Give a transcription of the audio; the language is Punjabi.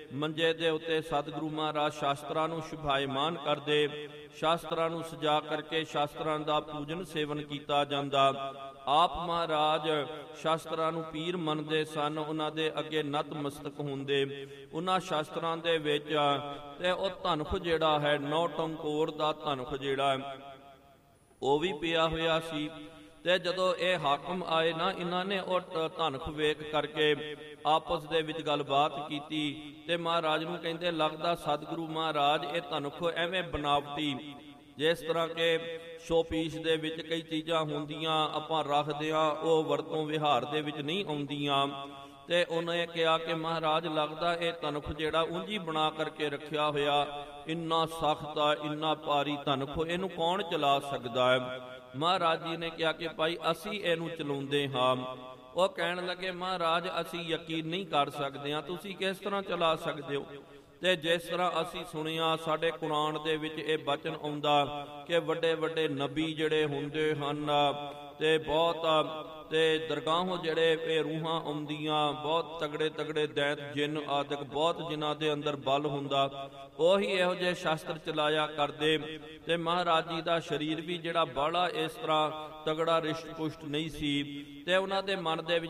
ਮੰਜੇ ਦੇ ਉੱਤੇ ਸਤਿਗੁਰੂ ਮਹਾਰਾਜ ਸ਼ਾਸਤਰਾਂ ਨੂੰ ਸ਼ੁਭਾਇਮਾਨ ਕਰਦੇ, ਸ਼ਾਸਤਰਾਂ ਨੂੰ ਸਜਾ ਕਰਕੇ ਸ਼ਾਸਤਰਾਂ ਦਾ ਪੂਜਨ ਸੇਵਨ ਕੀਤਾ ਜਾਂਦਾ। ਆਪ ਮਹਾਰਾਜ ਸ਼ਾਸਤਰਾਂ ਨੂੰ ਪੀਰ ਮੰਨਦੇ ਸਨ, ਉਹਨਾਂ ਦੇ ਅੱਗੇ ਨਤਮਸਤਕ ਹੁੰਦੇ। ਉਹਨਾਂ ਸ਼ਾਸਤਰਾਂ ਦੇ ਵਿੱਚ ਤੇ ਉਹ ਧਨੁਖ ਜਿਹੜਾ ਹੈ, 9 ਟੰਕੋਰ ਦਾ ਧਨੁਖ ਜਿਹੜਾ ਹੈ ਉਹ ਵੀ ਪਿਆ ਹੋਇਆ ਸੀ। ਤੇ ਜਦੋਂ ਇਹ ਹਾਕਮ ਆਏ ਨਾ, ਇਹਨਾਂ ਨੇ ਉਹ ਧਨੁਖ ਵੇਖ ਕਰਕੇ ਆਪਸ ਦੇ ਵਿੱਚ ਗੱਲਬਾਤ ਕੀਤੀ ਤੇ ਮਹਾਰਾਜ ਨੂੰ ਕਹਿੰਦੇ, ਲੱਗਦਾ ਸਤਿਗੁਰੂ ਮਹਾਰਾਜ ਇਹ ਧਨੁਖ ਐਵੇਂ ਬਨਾਵਟੀ, ਜਿਸ ਤਰ੍ਹਾਂ ਕਿ ਸ਼ੋਪੀਸ ਦੇ ਵਿੱਚ ਕਈ ਚੀਜ਼ਾਂ ਹੁੰਦੀਆਂ ਆਪਾਂ ਰੱਖਦੇ ਹਾਂ, ਉਹ ਵਰਤੋਂ ਵਿਹਾਰ ਦੇ ਵਿੱਚ ਨਹੀਂ ਆਉਂਦੀਆਂ। ਤੇ ਉਹਨੇ ਕਿਹਾ ਕਿ ਮਹਾਰਾਜ ਲੱਗਦਾ ਇਹ ਧਨੁਖ ਜਿਹੜਾ ਉਂਝ ਬਣਾ ਕਰਕੇ ਰੱਖਿਆ ਹੋਇਆ, ਇੰਨਾ ਸਖਤ ਆ, ਇੰਨਾ ਭਾਰੀ ਧਨੁਖ, ਇਹਨੂੰ ਕੌਣ ਚਲਾ ਸਕਦਾ ਹੈ? ਮਹਾਰਾਜ ਜੀ ਨੇ ਕਿਹਾ ਕਿ ਭਾਈ ਅਸੀਂ ਇਹਨੂੰ ਚਲਾਉਂਦੇ ਹਾਂ। ਉਹ ਕਹਿਣ ਲੱਗੇ, ਮਹਾਰਾਜ ਅਸੀਂ ਯਕੀਨ ਨਹੀਂ ਕਰ ਸਕਦੇ ਹਾਂ, ਤੁਸੀਂ ਕਿਸ ਤਰ੍ਹਾਂ ਚਲਾ ਸਕਦੇ ਹੋ? ਤੇ ਜਿਸ ਤਰ੍ਹਾਂ ਅਸੀਂ ਸੁਣਿਆ, ਸਾਡੇ ਕੁਰਾਨ ਦੇ ਵਿੱਚ ਇਹ ਬਚਨ ਆਉਂਦਾ ਕਿ ਵੱਡੇ ਵੱਡੇ ਨਬੀ ਜਿਹੜੇ ਹੁੰਦੇ ਹਨ ਤੇ ਬਹੁਤ ਤੇ ਦਰਗਾਹੋਂ ਜਿਹੜੇ ਇਹ ਰੂਹਾਂ ਆਉਂਦੀਆਂ, ਬਹੁਤ ਤਗੜੇ ਤਗੜੇ ਦੈਂਤ ਜਿੰਨ ਆਦਿਕ ਬਹੁਤ ਜਿਨ੍ਹਾਂ ਦੇ ਅੰਦਰ ਬਲ ਹੁੰਦਾ, ਉਹੀ ਇਹੋ ਜਿਹੇ ਸ਼ਾਸਤਰ ਚਲਾਇਆ ਕਰਦੇ। ਤੇ ਮਹਾਰਾਜ ਜੀ ਦਾ ਸਰੀਰ ਵੀ ਜਿਹੜਾ ਬਾਹਲਾ ਇਸ ਤਰ੍ਹਾਂ ਤਗੜਾ ਰਿਸ਼ਟ ਪੁਸ਼ਟ ਨਹੀਂ ਸੀ, ਤੇ ਉਹਨਾਂ ਦੇ ਮਨ ਦੇ ਵਿੱਚ